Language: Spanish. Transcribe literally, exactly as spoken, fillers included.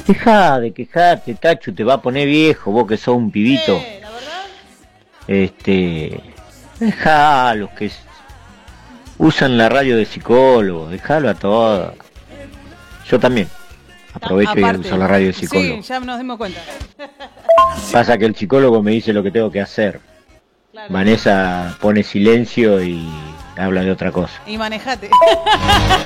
Dejá de quejarte, Tachu, te va a poner viejo, vos que sos un pibito. Eh, la verdad. Este, dejá a los que s- usan la radio de psicólogo, dejalo a todos. Yo también aprovecho y Aparte, uso la radio de sí, psicólogo. ya nos dimos cuenta. Pasa que el psicólogo me dice lo que tengo que hacer. Claro. Vanessa pone silencio y habla de otra cosa. Y manejate.